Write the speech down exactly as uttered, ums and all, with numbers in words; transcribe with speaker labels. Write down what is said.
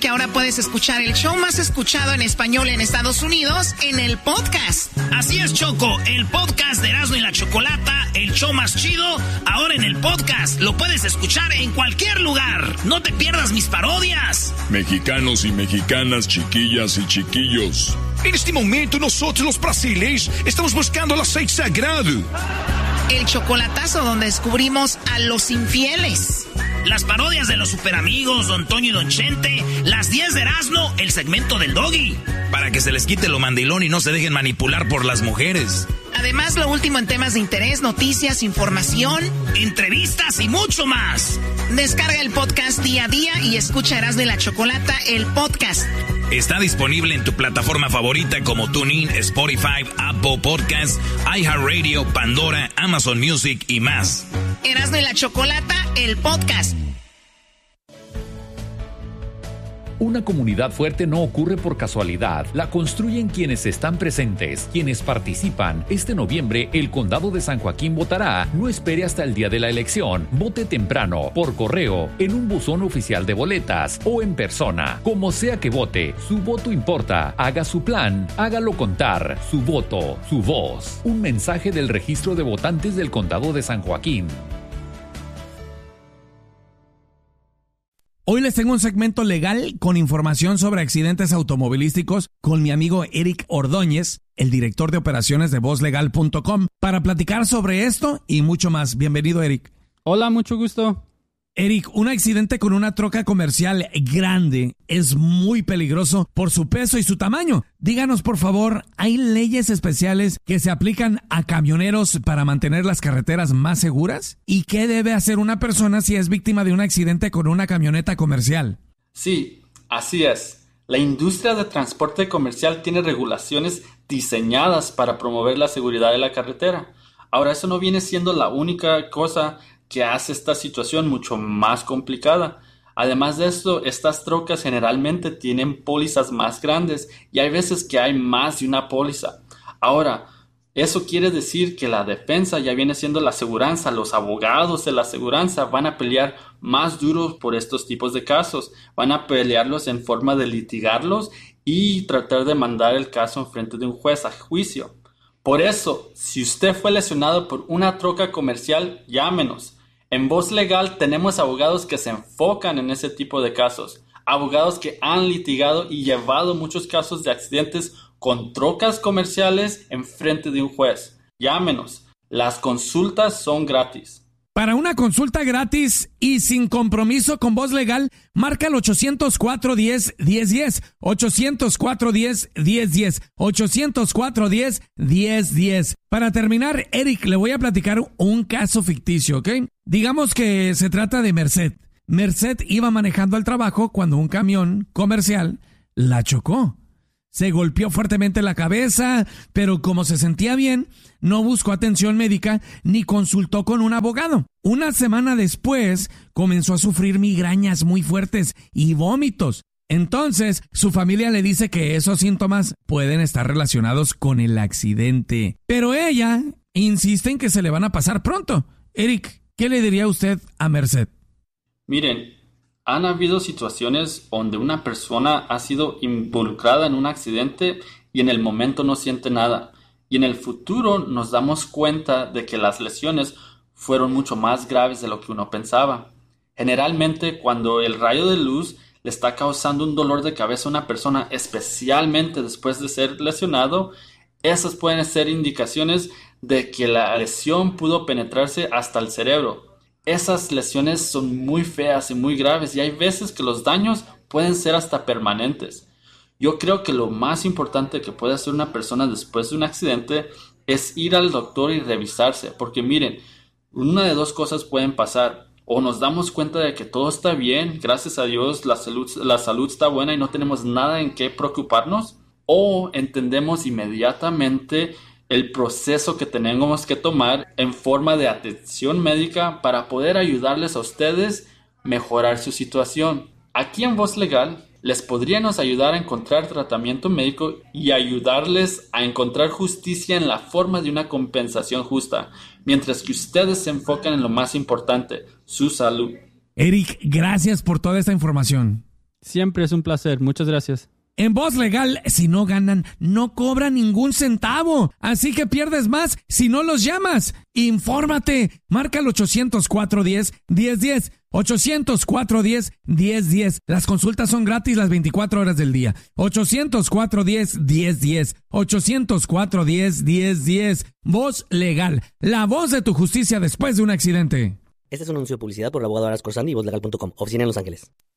Speaker 1: que ahora puedes escuchar el show más escuchado en español en Estados Unidos en el podcast.
Speaker 2: Así es, Choco, el podcast de Erasmo y la Chocolata, el show más chido, ahora en el podcast. Lo puedes escuchar en cualquier lugar. No te pierdas mis parodias.
Speaker 3: Mexicanos y mexicanas, chiquillas y chiquillos.
Speaker 4: En este momento nosotros los brasileños estamos buscando el aceite sagrado.
Speaker 1: El chocolatazo donde descubrimos a los infieles.
Speaker 2: Las parodias de los superamigos, Don Toño y Don Chente. Las diez de Erasmo, el segmento del Doggy.
Speaker 5: Para que se les quite lo mandilón y no se dejen manipular por las mujeres.
Speaker 1: Además, lo último en temas de interés, noticias, información,
Speaker 2: entrevistas y mucho más.
Speaker 1: Descarga el podcast día a día y escucha Erasmo y la Chocolata, el podcast.
Speaker 5: Está disponible en tu plataforma favorita como TuneIn, Spotify, Apple Podcasts, iHeartRadio, Pandora, Amazon Music y más.
Speaker 1: Erasmo y la Chocolata, el podcast.
Speaker 6: Una comunidad fuerte no ocurre por casualidad, la construyen quienes están presentes, quienes participan. Este noviembre, el Condado de San Joaquín votará. No espere hasta el día de la elección. Vote temprano, por correo, en un buzón oficial de boletas o en persona. Como sea que vote, su voto importa. Haga su plan, hágalo contar. Su voto, su voz. Un mensaje del Registro de Votantes del Condado de San Joaquín.
Speaker 7: Hoy les tengo un segmento legal con información sobre accidentes automovilísticos con mi amigo Eric Ordóñez, el director de operaciones de voz legal punto com, para platicar sobre esto y mucho más. Bienvenido, Eric.
Speaker 8: Hola, mucho gusto.
Speaker 7: Eric, un accidente con una troca comercial grande es muy peligroso por su peso y su tamaño. Díganos, por favor, ¿hay leyes especiales que se aplican a camioneros para mantener las carreteras más seguras? ¿Y qué debe hacer una persona si es víctima de un accidente con una camioneta comercial?
Speaker 9: Sí, así es. La industria de transporte comercial tiene regulaciones diseñadas para promover la seguridad de la carretera. Ahora, eso no viene siendo la única cosa que hace esta situación mucho más complicada. Además de esto, estas trocas generalmente tienen pólizas más grandes y hay veces que hay más de una póliza. Ahora, eso quiere decir que la defensa ya viene siendo la aseguranza. Los abogados de la aseguranza van a pelear más duro por estos tipos de casos. Van a pelearlos en forma de litigarlos y tratar de mandar el caso en frente de un juez a juicio. Por eso, si usted fue lesionado por una troca comercial, llámenos. En Voz Legal tenemos abogados que se enfocan en ese tipo de casos. Abogados que han litigado y llevado muchos casos de accidentes con trocas comerciales en frente de un juez. Llámenos. Las consultas son gratis.
Speaker 7: Para una consulta gratis y sin compromiso con Voz Legal, marca el ochocientos cuatro, diez, diez, diez. ochocientos cuatro, diez, diez, diez. ochocientos cuatro, diez, diez, diez. Para terminar, Eric, le voy a platicar un caso ficticio, ¿ok? Digamos que se trata de Merced. Merced iba manejando al trabajo cuando un camión comercial la chocó. Se golpeó fuertemente la cabeza, pero como se sentía bien, no buscó atención médica ni consultó con un abogado. Una semana después, comenzó a sufrir migrañas muy fuertes y vómitos. Entonces, su familia le dice que esos síntomas pueden estar relacionados con el accidente. Pero ella insiste en que se le van a pasar pronto. Eric, ¿qué le diría usted a Merced?
Speaker 9: Miren, han habido situaciones donde una persona ha sido involucrada en un accidente y en el momento no siente nada. Y en el futuro nos damos cuenta de que las lesiones fueron mucho más graves de lo que uno pensaba. Generalmente, cuando el rayo de luz le está causando un dolor de cabeza a una persona, especialmente después de ser lesionado, esas pueden ser indicaciones de que la lesión pudo penetrarse hasta el cerebro. Esas lesiones son muy feas y muy graves y hay veces que los daños pueden ser hasta permanentes. Yo creo que lo más importante que puede hacer una persona después de un accidente es ir al doctor y revisarse. Porque miren, una de dos cosas pueden pasar. O nos damos cuenta de que todo está bien, gracias a Dios la salud, la salud está buena y no tenemos nada en qué preocuparnos. O entendemos inmediatamente el proceso que tenemos que tomar en forma de atención médica para poder ayudarles a ustedes a mejorar su situación. Aquí en Voz Legal les podríamos ayudar a encontrar tratamiento médico y ayudarles a encontrar justicia en la forma de una compensación justa, mientras que ustedes se enfocan en lo más importante, su salud.
Speaker 7: Eric, gracias por toda esta información.
Speaker 8: Siempre es un placer. Muchas gracias.
Speaker 7: En Voz Legal, si no ganan, no cobran ningún centavo. Así que pierdes más si no los llamas. Infórmate. Marca el ochocientos cuatro diez diez diez. ochocientos cuatro diez diez diez. Las consultas son gratis las veinticuatro horas del día. ochocientos cuatro diez diez diez. ochocientos cuatro diez diez diez. Voz Legal. La voz de tu justicia después de un accidente.
Speaker 10: Este es un anuncio de publicidad por el abogado Aras Corsandi y voz legal punto com. Oficina en Los Ángeles.